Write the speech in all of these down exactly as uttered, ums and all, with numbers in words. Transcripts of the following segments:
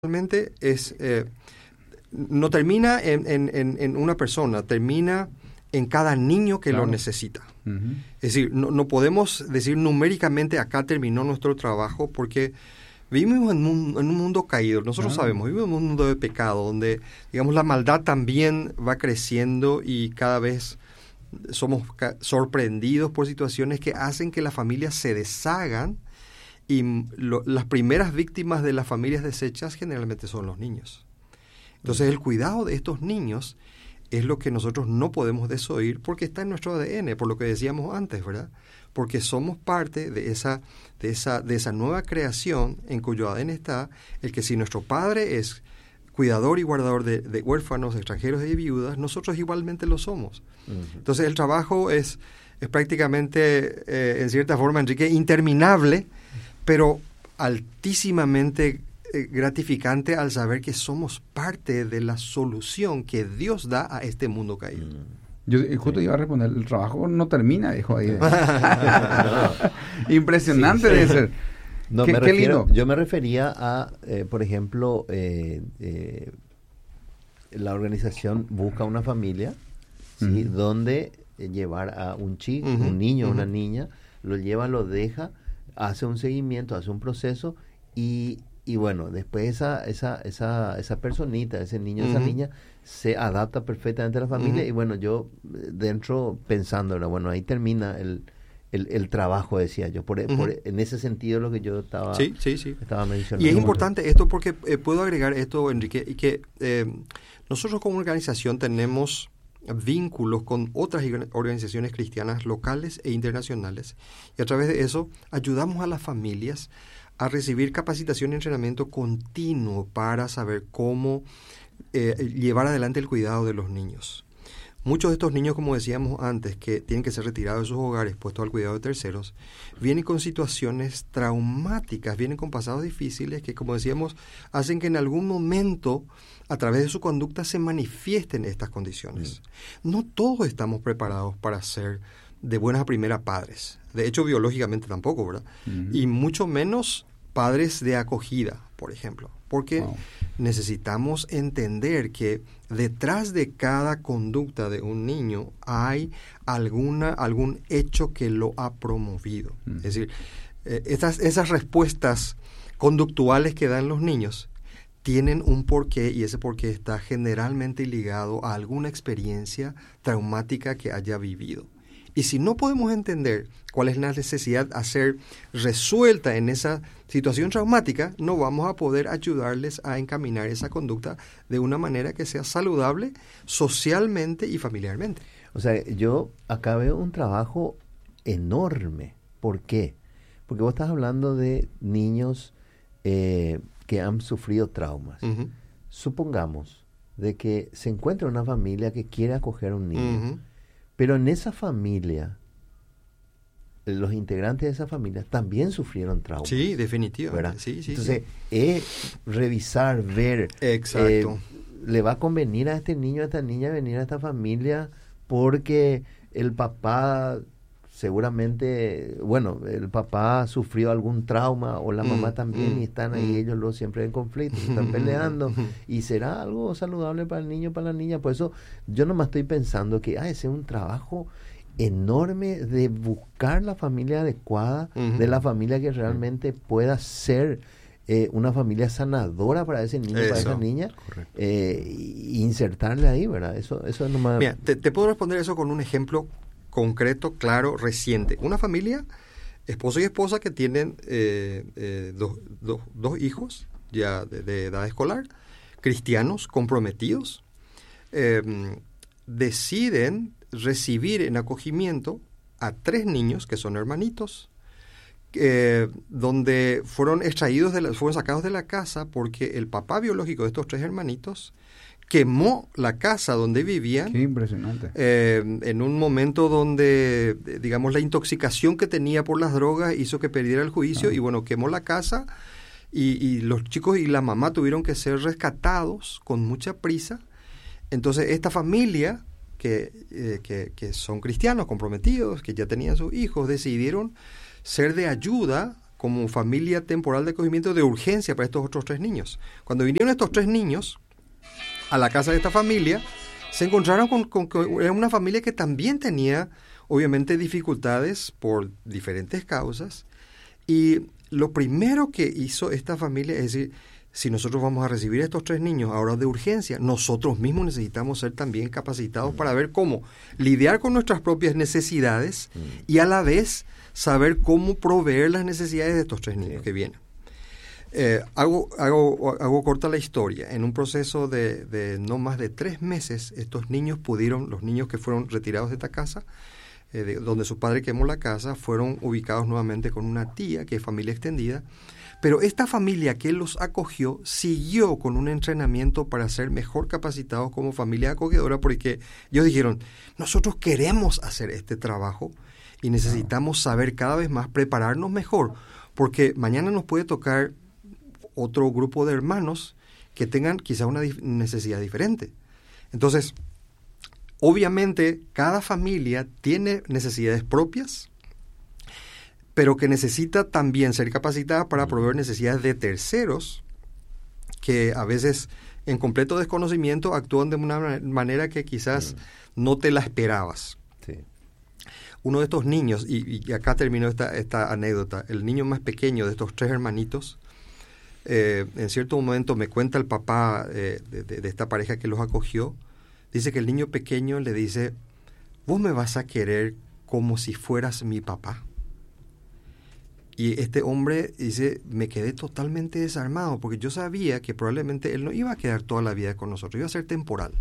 realmente es eh, no termina en, en, en, en una persona, termina en cada niño que claro. lo necesita. Uh-huh. Es decir, no, no podemos decir numéricamente acá terminó nuestro trabajo porque vivimos en un, en un mundo caído. Nosotros uh-huh. sabemos, vivimos en un mundo de pecado donde, digamos, la maldad también va creciendo y cada vez somos ca- sorprendidos por situaciones que hacen que las familias se deshagan. Y lo, las primeras víctimas de las familias deshechas generalmente son los niños. Entonces el cuidado de estos niños es lo que nosotros no podemos desoír porque está en nuestro A D N, por lo que decíamos antes, ¿verdad? Porque somos parte de esa, de esa, de esa nueva creación en cuyo A D N está el que si nuestro padre es cuidador y guardador de, de huérfanos, extranjeros y viudas, nosotros igualmente lo somos. Uh-huh. Entonces el trabajo es, es prácticamente, eh, en cierta forma, Enrique, interminable, pero altísimamente eh, gratificante al saber que somos parte de la solución que Dios da a este mundo caído. Yo justo sí. iba a responder, el trabajo no termina, hijo. Ahí. Impresionante sí, sí. debe ser. No, ¿Qué, me qué refiero, lindo. Yo me refería a, eh, por ejemplo, eh, eh, la organización busca una familia, ¿sí? Uh-huh. donde llevar a un chico, uh-huh. un niño, uh-huh. una niña, lo lleva, lo deja, hace un seguimiento, hace un proceso y, y bueno, después esa esa esa esa personita, ese niño, uh-huh. esa niña se adapta perfectamente a la familia uh-huh. y bueno, yo dentro pensando, bueno, ahí termina el el, el trabajo, decía yo, por, uh-huh. por en ese sentido lo que yo estaba, sí, sí, sí. estaba mencionando. Y es importante esto porque eh, puedo agregar esto, Enrique, y que eh, nosotros como organización tenemos vínculos con otras organizaciones cristianas locales e internacionales y a través de eso ayudamos a las familias a recibir capacitación y entrenamiento continuo para saber cómo eh, llevar adelante el cuidado de los niños. Muchos de estos niños, como decíamos antes, que tienen que ser retirados de sus hogares, puestos al cuidado de terceros, vienen con situaciones traumáticas, vienen con pasados difíciles que, como decíamos, hacen que en algún momento, a través de su conducta, se manifiesten estas condiciones. Mm. No todos estamos preparados para ser de buenas a primeras padres. De hecho, biológicamente tampoco, ¿verdad? Mm-hmm. Y mucho menos padres de acogida, por ejemplo. Porque wow. necesitamos entender que detrás de cada conducta de un niño hay alguna algún hecho que lo ha promovido. Mm. Es decir, eh, estas, esas respuestas conductuales que dan los niños tienen un porqué y ese porqué está generalmente ligado a alguna experiencia traumática que haya vivido. Y si no podemos entender cuál es la necesidad a ser resuelta en esa situación traumática, no vamos a poder ayudarles a encaminar esa conducta de una manera que sea saludable socialmente y familiarmente. O sea, yo acá veo un trabajo enorme. ¿Por qué? Porque vos estás hablando de niños eh, que han sufrido traumas. Uh-huh. Supongamos de que se encuentra una familia que quiere acoger a un niño. Uh-huh. Pero en esa familia, los integrantes de esa familia también sufrieron traumas. Sí, definitivamente. Sí, sí, Entonces, sí. es revisar, ver. Exacto. Eh, ¿le va a convenir a este niño, a esta niña venir a esta familia porque el papá seguramente, bueno, el papá sufrió algún trauma o la mamá mm, también mm, y están ahí mm. ellos los siempre en conflicto, están peleando y será algo saludable para el niño, para la niña? Por eso yo nomás estoy pensando que ah, ese es un trabajo enorme de buscar la familia adecuada, uh-huh. de la familia que realmente pueda ser eh, una familia sanadora para ese niño, eso, para esa niña, eh, y insertarle ahí, ¿verdad? Eso, eso es nomás. Mira, te, te puedo responder eso con un ejemplo concreto, claro, reciente. Una familia, esposo y esposa, que tienen eh, eh, dos, dos, dos hijos ya de, de edad escolar, cristianos comprometidos, eh, deciden recibir en acogimiento a tres niños que son hermanitos, eh, donde fueron extraídos, de la, fueron sacados de la casa porque el papá biológico de estos tres hermanitos quemó la casa donde vivían. Qué impresionante. Eh, en un momento donde, digamos, la intoxicación que tenía por las drogas hizo que perdiera el juicio ah. y bueno, quemó la casa y, y los chicos y la mamá tuvieron que ser rescatados con mucha prisa. Entonces esta familia, que, eh, que, que son cristianos comprometidos, que ya tenían sus hijos, decidieron ser de ayuda como familia temporal de acogimiento de urgencia para estos otros tres niños. Cuando vinieron estos tres niños a la casa de esta familia, se encontraron con, con que era una familia que también tenía, obviamente, dificultades por diferentes causas. Y lo primero que hizo esta familia es decir, si nosotros vamos a recibir a estos tres niños ahora de urgencia, nosotros mismos necesitamos ser también capacitados mm. para ver cómo lidiar con nuestras propias necesidades mm. y a la vez saber cómo proveer las necesidades de estos tres niños sí. que vienen. Eh, hago, hago, hago corta la historia. En un proceso de, de no más de tres meses, estos niños pudieron, los niños que fueron retirados de esta casa, eh, de, donde su padre quemó la casa, fueron ubicados nuevamente con una tía, que es familia extendida. Pero esta familia que los acogió siguió con un entrenamiento para ser mejor capacitados como familia acogedora, porque ellos dijeron, nosotros queremos hacer este trabajo y necesitamos saber cada vez más, prepararnos mejor, porque mañana nos puede tocar otro grupo de hermanos que tengan quizá una dif- necesidad diferente. Entonces, obviamente, cada familia tiene necesidades propias, pero que necesita también ser capacitada para proveer necesidades de terceros que a veces en completo desconocimiento actúan de una manera que quizás mm. no te la esperabas. Sí. Uno de estos niños, y, y acá terminó esta, esta anécdota, el niño más pequeño de estos tres hermanitos, eh, en cierto momento me cuenta el papá eh, de, de, de esta pareja que los acogió, dice que el niño pequeño le dice, ¿vos me vas a querer como si fueras mi papá? Y este hombre dice, me quedé totalmente desarmado porque yo sabía que probablemente él no iba a quedar toda la vida con nosotros, iba a ser temporal.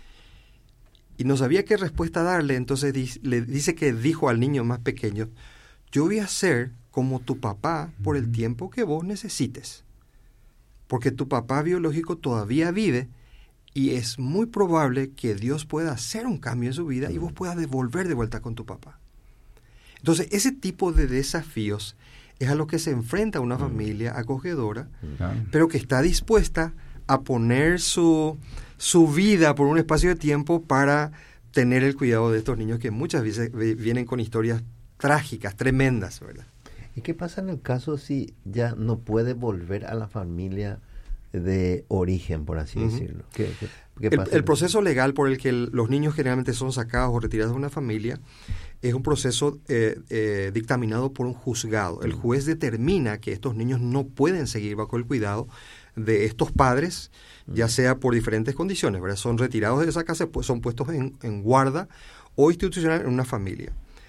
Y no sabía qué respuesta darle, entonces di- le dice que dijo al niño más pequeño, yo voy a ser como tu papá por el tiempo que vos necesites. Porque tu papá biológico todavía vive y es muy probable que Dios pueda hacer un cambio en su vida y vos puedas devolver de vuelta con tu papá. Entonces, ese tipo de desafíos es a lo que se enfrenta una familia acogedora, claro. pero que está dispuesta a poner su, su vida por un espacio de tiempo para tener el cuidado de estos niños que muchas veces vienen con historias trágicas, tremendas, ¿verdad? ¿Y qué pasa en el caso si ya no puede volver a la familia de origen, por así uh-huh. decirlo? ¿Qué, qué, qué pasa el, el proceso legal por el que el, los niños generalmente son sacados o retirados de una familia es un proceso eh, eh, dictaminado por un juzgado. El juez determina que estos niños no pueden seguir bajo el cuidado de estos padres, ya sea por diferentes condiciones, ¿verdad? Son retirados de esa casa, pues son puestos en, en guarda o institucional en una familia.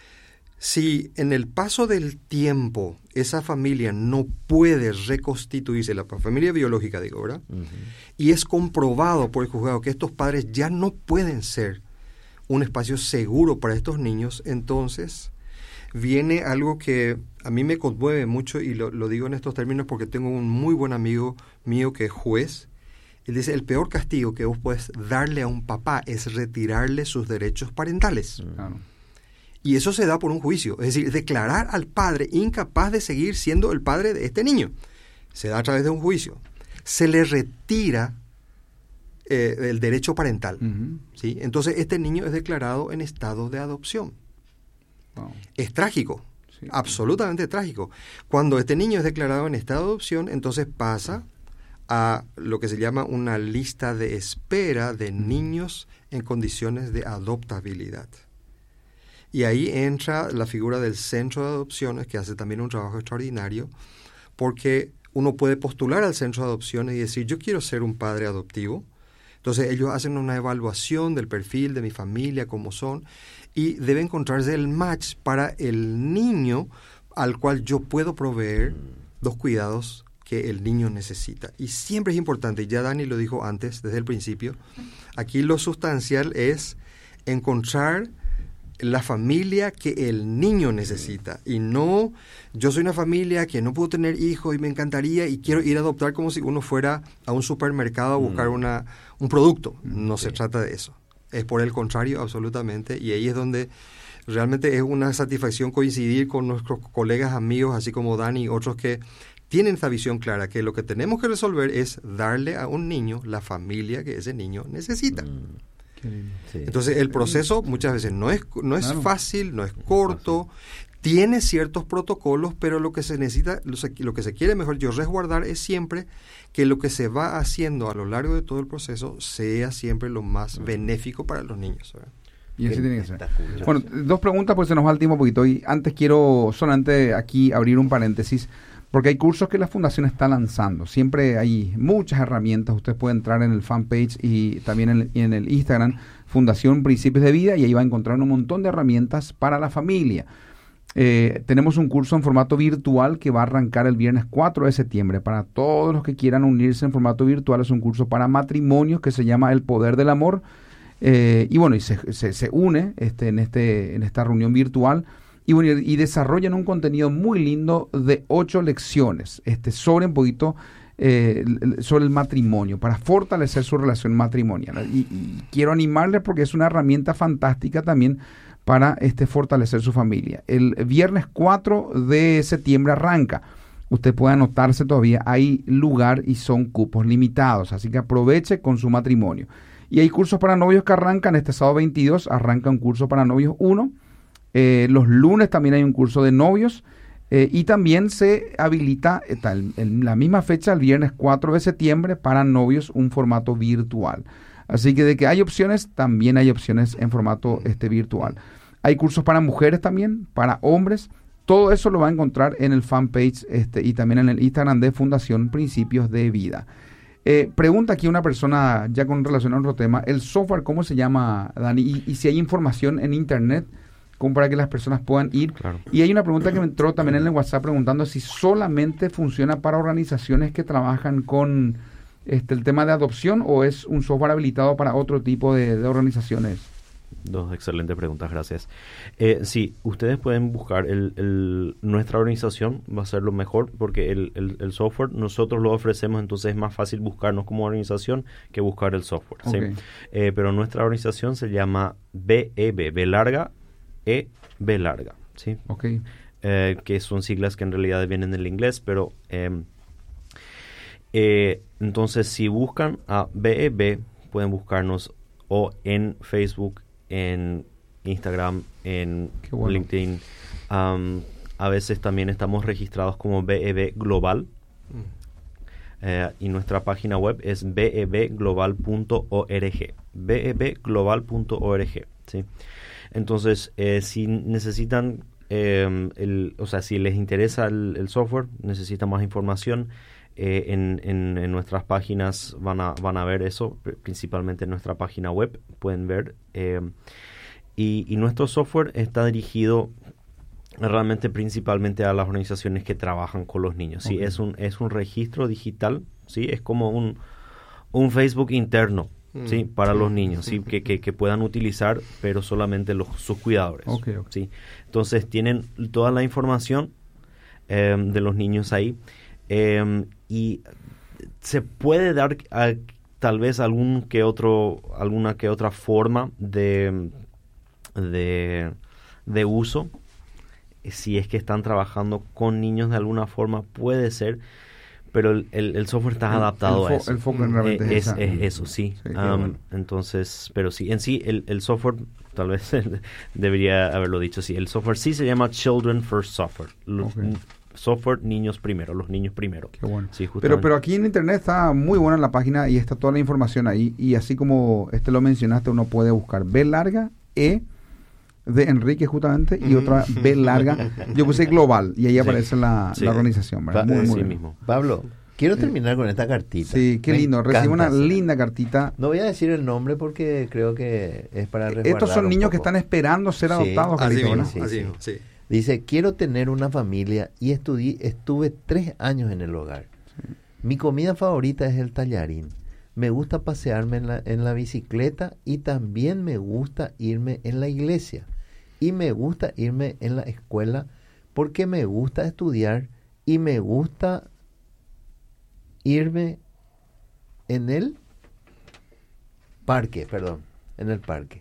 Si en el paso del tiempo esa familia no puede reconstituirse, la familia biológica, digo, ¿verdad? Uh-huh. Y es comprobado por el juzgado que estos padres ya no pueden ser un espacio seguro para estos niños, entonces viene algo que a mí me conmueve mucho y lo, lo digo en estos términos porque tengo un muy buen amigo mío que es juez. Él dice, el peor castigo que vos puedes darle a un papá es retirarle sus derechos parentales. Claro. Y eso se da por un juicio, es decir, declarar al padre incapaz de seguir siendo el padre de este niño. Se da a través de un juicio. Se le retira eh, el derecho parental. Uh-huh. ¿Sí? Entonces, este niño es declarado en estado de adopción. Wow. Es trágico, sí, absolutamente sí. trágico. Cuando este niño es declarado en estado de adopción, entonces pasa a lo que se llama una lista de espera de niños en condiciones de adoptabilidad. Y ahí entra la figura del centro de adopciones, que hace también un trabajo extraordinario, porque uno puede postular al centro de adopciones y decir, yo quiero ser un padre adoptivo. Entonces ellos hacen una evaluación del perfil de mi familia, cómo son, y debe encontrarse el match para el niño al cual yo puedo proveer los cuidados que el niño necesita. Y siempre es importante, y ya Dani lo dijo antes, desde el principio, aquí lo sustancial es encontrar la familia que el niño necesita y no, yo soy una familia que no puedo tener hijos y me encantaría y quiero ir a adoptar como si uno fuera a un supermercado a buscar una, un producto. No sí. se trata de eso. Es por el contrario, absolutamente, y ahí es donde realmente es una satisfacción coincidir con nuestros colegas, amigos, así como Dani y otros que tienen esta visión clara, que lo que tenemos que resolver es darle a un niño la familia que ese niño necesita. Mm. Sí. Entonces el proceso muchas veces no es, no es claro. fácil, no es corto, tiene ciertos protocolos, pero lo que se necesita, lo, se, lo que se quiere, mejor yo resguardar, es siempre que lo que se va haciendo a lo largo de todo el proceso sea siempre lo más benéfico para los niños, ¿verdad? Y así tiene que ser. Bueno, dos preguntas porque se nos va el tiempo un poquito. Y antes quiero solamente aquí abrir un paréntesis, porque hay cursos que la Fundación está lanzando. Siempre hay muchas herramientas. Usted puede entrar en el fanpage y también en el, en el Instagram, Fundación Principios de Vida, y ahí va a encontrar un montón de herramientas para la familia. Eh, tenemos un curso en formato virtual que va a arrancar el viernes cuatro de septiembre. Para todos los que quieran unirse en formato virtual, es un curso para matrimonios que se llama El Poder del Amor. Eh, y bueno, y se, se, se une este, en, este, en esta reunión virtual y, bueno, y desarrollan un contenido muy lindo de ocho lecciones este, sobre un poquito eh, sobre el matrimonio, para fortalecer su relación matrimonial. Y, y quiero animarles porque es una herramienta fantástica también para este, fortalecer su familia. El viernes cuatro de septiembre arranca. Usted puede anotarse todavía, hay lugar y son cupos limitados, así que aproveche con su matrimonio. Y hay cursos para novios que arrancan, este sábado veintidós arranca un curso para novios uno, eh, los lunes también hay un curso de novios, eh, y también se habilita está en, en la misma fecha, el viernes cuatro de septiembre, para novios un formato virtual. Así que de que hay opciones, también hay opciones en formato este, virtual. Hay cursos para mujeres también, para hombres. Todo eso lo va a encontrar en el fanpage este, y también en el Instagram de Fundación Principios de Vida. Eh, pregunta aquí una persona ya con relación a otro tema, el software, ¿cómo se llama, Dani? Y, y si hay información en internet, como para que las personas puedan ir. Claro. Y hay una pregunta que me entró también en el WhatsApp preguntando si solamente funciona para organizaciones que trabajan con este, el tema de adopción o es un software habilitado para otro tipo de, de organizaciones. Dos excelentes preguntas, gracias. Eh, sí, ustedes pueden buscar el, el, nuestra organización, va a ser lo mejor, porque el, el, el software nosotros lo ofrecemos, entonces es más fácil buscarnos como organización que buscar el software. Okay. ¿Sí? Eh, pero nuestra organización se llama B E B, B larga, E, B larga, ¿sí? Okay. Eh, que son siglas que en realidad vienen del inglés, pero eh, eh, entonces si buscan a B E B, pueden buscarnos o en Facebook, en Instagram, en bueno. LinkedIn. Um, a veces también estamos registrados como B E B Global. Mm. Eh, y nuestra página web es b e b global punto org. b e b global punto org, ¿sí? Entonces, eh, si necesitan, eh, el, o sea, si les interesa el, el software, necesitan más información, eh, en, en, en nuestras páginas van a, van a ver eso, principalmente en nuestra página web, pueden ver. Eh, y, y nuestro software está dirigido realmente principalmente a las organizaciones que trabajan con los niños. Okay. Sí, es un, es un registro digital, sí, es como un, un Facebook interno. Sí, para los niños, sí, que, que, que puedan utilizar, pero solamente los, sus cuidadores. Okay, okay. Sí. Entonces tienen toda la información eh, de los niños ahí, eh, y se puede dar a, tal vez algún que otro, alguna que otra forma de, de, de uso, si es que están trabajando con niños de alguna forma, puede ser. Pero el, el, el software está el, adaptado el fo- a eso. El foco realmente eh, es, es, esa. es eso, sí. sí um, bueno. Entonces, pero sí, en sí, el, el software, tal vez debería haberlo dicho, sí. El software sí se llama Children First Software. Lo, Okay. Software niños primero, los niños primero. Qué bueno. Sí, pero, pero aquí en internet está muy buena la página y está toda la información ahí. Y así como este lo mencionaste, uno puede buscar B larga, E de Enrique justamente, y otra B larga. Yo puse global y ahí sí. aparece la, sí. la organización. ¿Verdad? Pa- Muy, sí muy mismo. Pablo, quiero terminar eh, con esta cartita. Sí, qué Me lindo. Recibo una encanta, linda sí. cartita. No voy a decir el nombre porque creo que es para resguardar. Estos son un niños poco. que están esperando ser Sí. adoptados. Así Carito, mismo, ¿no? Sí, así sí. mismo, sí. Dice, quiero tener una familia y estudi- estuve tres años en el hogar. Sí. Mi comida favorita es el tallarín. Me gusta pasearme en la, en la bicicleta y también me gusta irme en la iglesia. Y me gusta irme en la escuela porque me gusta estudiar y me gusta irme en el parque, perdón, en el parque.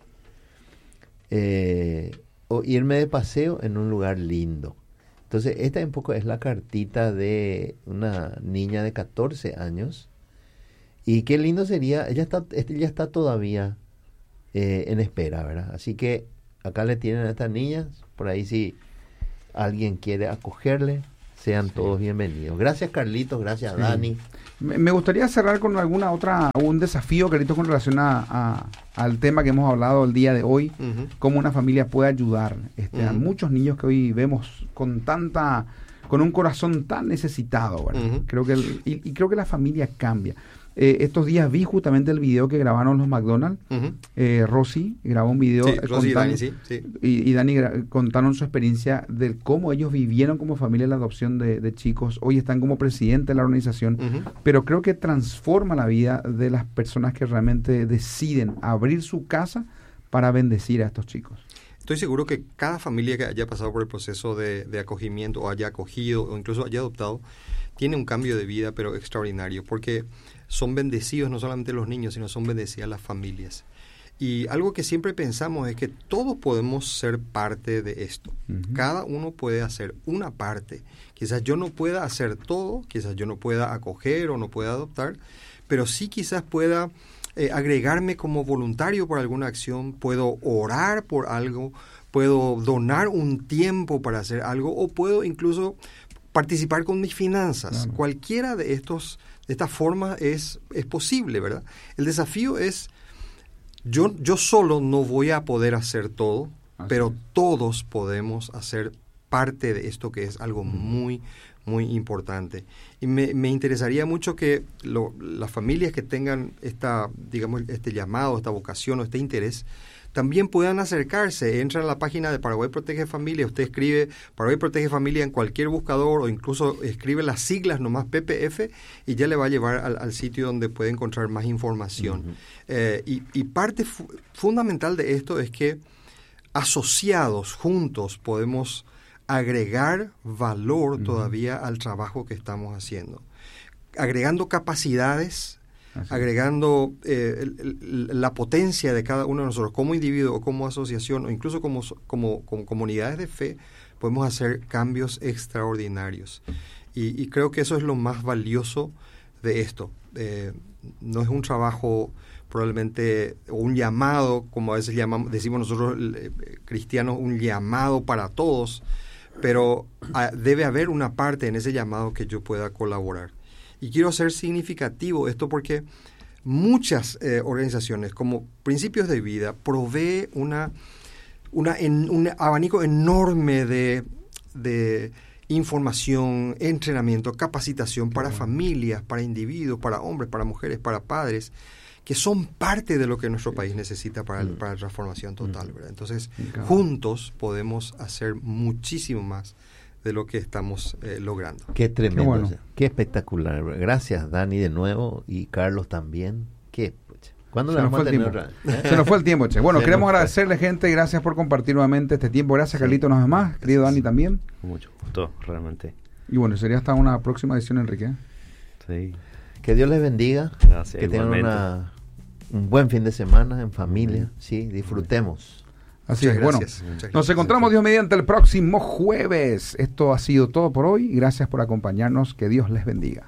Eh, o irme de paseo en un lugar lindo. Entonces, esta un poco es la cartita de una niña de catorce años. Y qué lindo sería, ella está, ella está todavía eh, en espera, ¿verdad? Así que acá le tienen a estas niñas, por ahí si alguien quiere acogerle, sean sí. todos bienvenidos. Gracias, Carlitos, gracias, sí. Dani. Me gustaría cerrar con alguna otra, un desafío, Carlitos, con relación a, a, al tema que hemos hablado el día de hoy, uh-huh. cómo una familia puede ayudar este, uh-huh. a muchos niños que hoy vemos con tanta, con un corazón tan necesitado, ¿verdad? Uh-huh. Creo que el, y, y creo que la familia cambia. Eh, estos días vi justamente el video que grabaron los McDonald's. Uh-huh. eh, Rosy grabó un video. Sí, eh, Rosy contando, y Dani, sí. sí. Y, y Dani gra- contaron su experiencia de cómo ellos vivieron como familia la adopción de, de chicos. Hoy están como presidente de la organización. Uh-huh. Pero creo que transforma la vida de las personas que realmente deciden abrir su casa para bendecir a estos chicos. Estoy seguro que cada familia que haya pasado por el proceso de, de acogimiento o haya acogido o incluso haya adoptado tiene un cambio de vida pero extraordinario, porque son bendecidos no solamente los niños, sino son bendecidas las familias. Y algo que siempre pensamos es que todos podemos ser parte de esto. Uh-huh. Cada uno puede hacer una parte. Quizás yo no pueda hacer todo, quizás yo no pueda acoger o no pueda adoptar, pero sí quizás pueda eh, agregarme como voluntario por alguna acción, puedo orar por algo, puedo donar un tiempo para hacer algo o puedo incluso participar con mis finanzas. Claro. Cualquiera de estos de esta forma es, es posible, ¿verdad? El desafío es, yo, yo solo no voy a poder hacer todo, Así pero es. todos podemos hacer parte de esto que es algo muy, muy importante. Y me, me interesaría mucho que lo, las familias que tengan esta, digamos, este llamado, esta vocación o este interés, también puedan acercarse. Entran a la página de Paraguay Protege Familia, usted escribe Paraguay Protege Familia en cualquier buscador o incluso escribe las siglas nomás P P F y ya le va a llevar al, al sitio donde puede encontrar más información. Uh-huh. Eh, y, y parte fu- fundamental de esto es que asociados, juntos, podemos agregar valor uh-huh. todavía al trabajo que estamos haciendo. Agregando capacidades, Así. agregando eh, el, el, la potencia de cada uno de nosotros como individuo o como asociación o incluso como, como, como comunidades de fe, podemos hacer cambios extraordinarios. Y, y creo que eso es lo más valioso de esto. Eh, no es un trabajo probablemente, o un llamado, como a veces llamamos, decimos nosotros eh, cristianos, un llamado para todos, pero a, debe haber una parte en ese llamado que yo pueda colaborar. Y quiero hacer significativo esto porque muchas eh, organizaciones, como Principios de Vida, provee una, una en, un abanico enorme de, de información, entrenamiento, capacitación para Claro. familias, para individuos, para hombres, para mujeres, para padres, que son parte de lo que nuestro país necesita para, el, para la transformación total, ¿verdad? Entonces, claro. juntos podemos hacer muchísimo más de lo que estamos eh, logrando. Qué tremendo, Qué bueno. Qué espectacular. Gracias, Dani, de nuevo, y Carlos también. Qué, pucha. ¿Cuándo Se la nos vamos fue a el tener tiempo. otra? ¿Eh? Se nos fue el tiempo, che. Bueno, Se queremos nos fue. agradecerle, gente. Gracias por compartir nuevamente este tiempo. Gracias, Sí. Carlito, una vez más. Querido Dani también. Con mucho gusto, realmente. Y bueno, sería hasta una próxima edición, Enrique. Sí. Que Dios les bendiga. Gracias, que tengan igualmente. una, un buen fin de semana en familia. Sí, disfrutemos. Así Muchas es. Bueno, gracias. Muchas nos gracias. encontramos, Dios mediante, el próximo jueves. Esto ha sido todo por hoy. Gracias por acompañarnos. Que Dios les bendiga.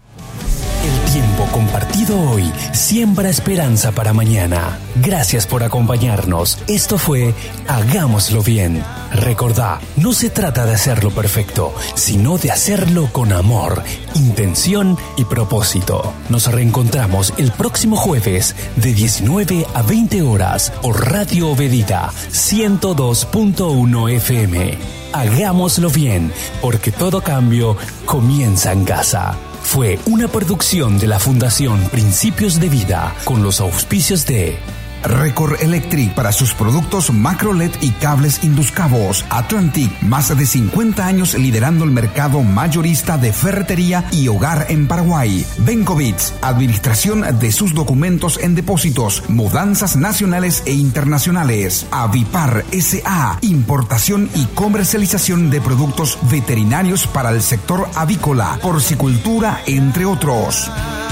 El tiempo compartido hoy siembra esperanza para mañana. Gracias por acompañarnos. Esto fue Hagámoslo Bien. Recordá, no se trata de hacerlo perfecto, sino de hacerlo con amor, intención y propósito. Nos reencontramos el próximo jueves de diecinueve a veinte horas por Radio Obedita ciento dos punto uno F M. Hagámoslo bien, porque todo cambio comienza en casa. Fue una producción de la Fundación Principios de Vida con los auspicios de Record Electric para sus productos macro L E D y cables induscabos. Atlantic, más de cincuenta años liderando el mercado mayorista de ferretería y hogar en Paraguay. Benkovitz, administración de sus documentos en depósitos, mudanzas nacionales e internacionales. Avipar S A, importación y comercialización de productos veterinarios para el sector avícola, porcicultura, entre otros.